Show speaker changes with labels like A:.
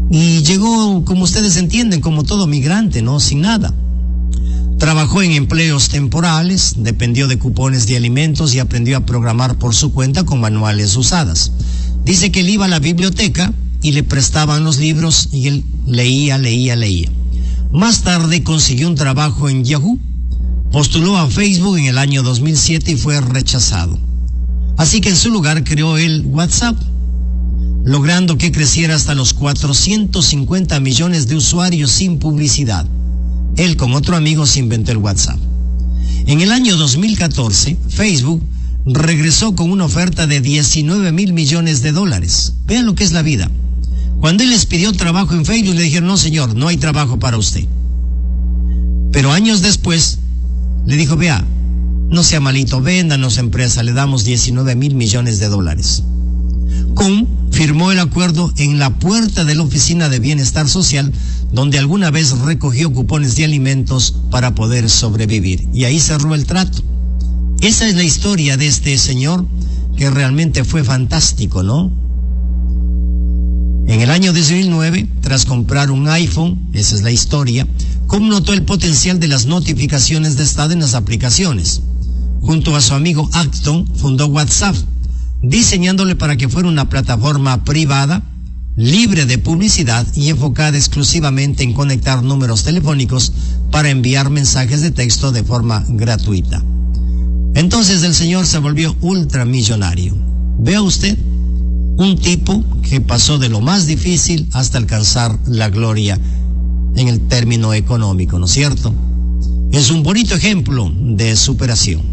A: Y llegó, como ustedes entienden, como todo migrante, ¿no? Sin nada. Trabajó en empleos temporales, dependió de cupones de alimentos y aprendió a programar por su cuenta con manuales usadas. Dice que él iba a la biblioteca y le prestaban los libros y él leía. Más tarde consiguió un trabajo en Yahoo, postuló a Facebook en el año 2007 y fue rechazado. Así que en su lugar creó el WhatsApp, logrando que creciera hasta los 450 millones de usuarios sin publicidad. Él con otro amigo se inventó el WhatsApp. En el año 2014, Facebook regresó con una oferta de 19 mil millones de dólares. Vean lo que es la vida. Cuando él les pidió trabajo en Facebook, le dijeron, no señor, no hay trabajo para usted. Pero años después, le dijo, vea, no sea malito, véndanos empresa, le damos 19 mil millones de dólares. Kuhn firmó el acuerdo en la puerta de la Oficina de Bienestar Social, donde alguna vez recogió cupones de alimentos para poder sobrevivir. Y ahí cerró el trato. Esa es la historia de este señor, que realmente fue fantástico, ¿no? En el año 2009, tras comprar un iPhone, esa es la historia, Kuhn notó el potencial de las notificaciones de estado en las aplicaciones. Junto a su amigo Acton, fundó WhatsApp, diseñándole para que fuera una plataforma privada, libre de publicidad y enfocada exclusivamente en conectar números telefónicos para enviar mensajes de texto de forma gratuita. Entonces el señor se volvió ultramillonario. Vea usted, un tipo que pasó de lo más difícil hasta alcanzar la gloria en el término económico, ¿no es cierto? Es un bonito ejemplo de superación.